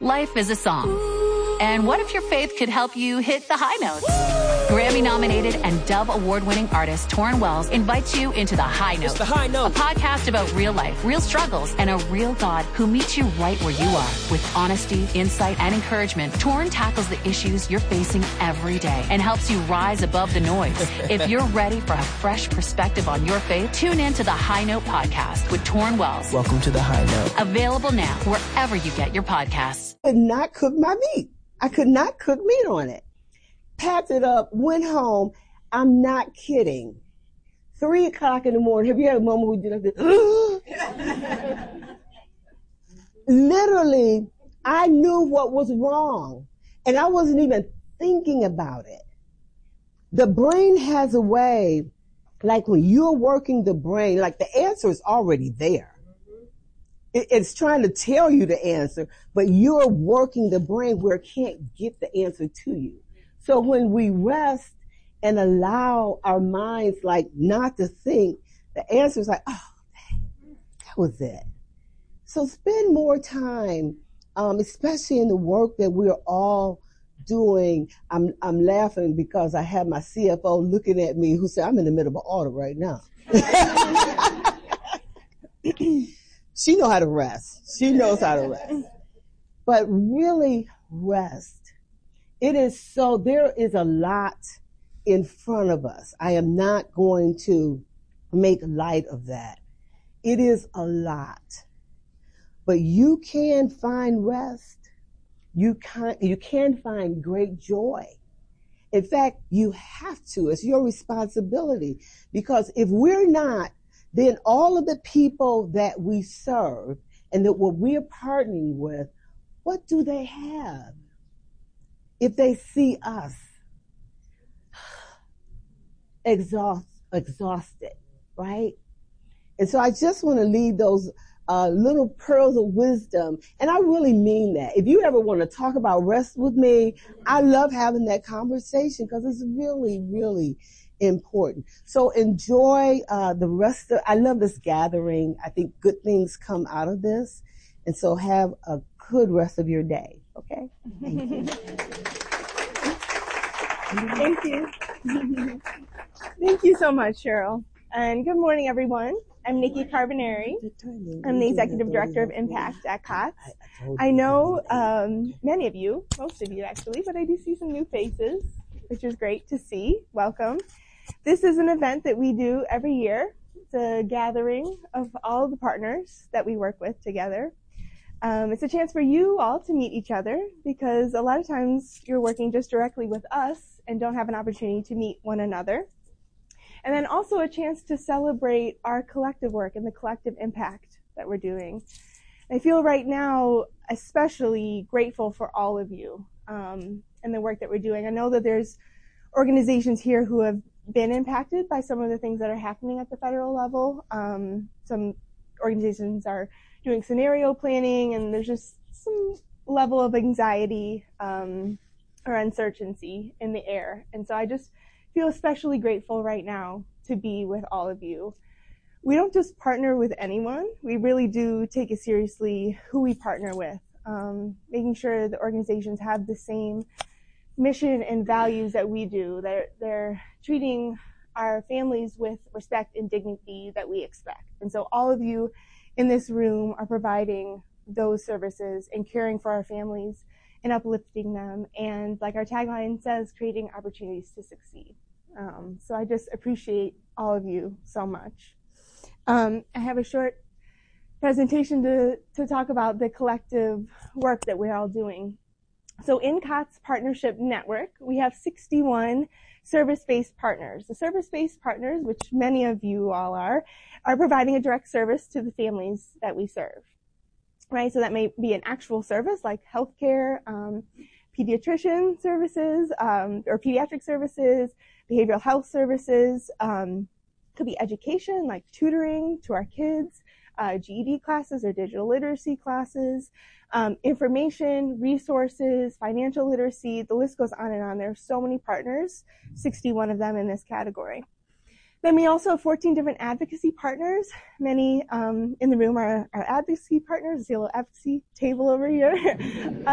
Life is a song. And what if your faith could help you hit the high notes? Grammy-nominated and Dove Award-winning artist Torrin Wells invites you into The High Note. It's The High Note. A podcast about real life, real struggles, and a real God who meets you right where you are. With honesty, insight, and encouragement, Torrin tackles the issues you're facing every day and helps you rise above the noise. If you're ready for a fresh perspective on your faith, tune in to The High Note podcast with Torrin Wells. Welcome to The High Note. Available now wherever you get your podcasts. I could not cook my meat. I could not cook meat on it. Packed it up, went home. I'm not kidding. 3 o'clock in the morning. Have you had a moment where you did like this? Literally, I knew what was wrong, and I wasn't even thinking about it. The brain has a way, like when you're working the brain, like the answer is already there. It's trying to tell you the answer, but you're working the brain where it can't get the answer to you. So when we rest and allow our minds like not to think, the answer is like, oh, that was it. So spend more time, especially in the work that we're all doing. I'm laughing because I have my CFO looking at me who said, I'm in the middle of an audit right now. She knows how to rest. She knows how to rest. But really rest. There is a lot in front of us. I am not going to make light of that. It is a lot. But you can find rest. You can find great joy. In fact, you have to. It's your responsibility. Because if we're not, then all of the people that we serve and that what we're partnering with, what do they have? If they see us exhausted, right? And so I just want to leave those little pearls of wisdom. And I really mean that. If you ever want to talk about rest with me, I love having that conversation because it's really, really important. So enjoy the rest of, I love this gathering. I think good things come out of this. And so have a good rest of your day. Okay? Thank you. Thank you. Thank you so much, Cheryl. And good morning, everyone. I'm Nikki Carbonari. I'm the Executive Director of Impact at COTS. I know many of you, most of you actually, but I do see some new faces, which is great to see. Welcome. This is an event that we do every year. It's a gathering of all the partners that we work with together. It's a chance for you all to meet each other because a lot of times you're working just directly with us and don't have an opportunity to meet one another. And then also a chance to celebrate our collective work and the collective impact that we're doing. I feel right now especially grateful for all of you and the work that we're doing. I know that there's organizations here who have been impacted by some of the things that are happening at the federal level. Some organizations are doing scenario planning, and there's just some level of anxiety or uncertainty in the air. And so I just feel especially grateful right now to be with all of you. We don't just partner with anyone. We really do take it seriously who we partner with, making sure the organizations have the same mission and values that we do. They're treating our families with respect and dignity that we expect. And so all of you in this room are providing those services and caring for our families and uplifting them. And like our tagline says, creating opportunities to succeed. So I just appreciate all of you so much. I have a short presentation to talk about the collective work that we're all doing. So in COTS Partnership Network, we have 61 service-based partners. The service-based partners, which many of you all are providing a direct service to the families that we serve, right? So that may be an actual service like healthcare, pediatrician services, or pediatric services, behavioral health services, could be education like tutoring to our kids, GED classes or digital literacy classes, information, resources, financial literacy, the list goes on and on. There are so many partners, 61 of them in this category. Then we also have 14 different advocacy partners. Many in the room are advocacy partners. I see a little advocacy table over here.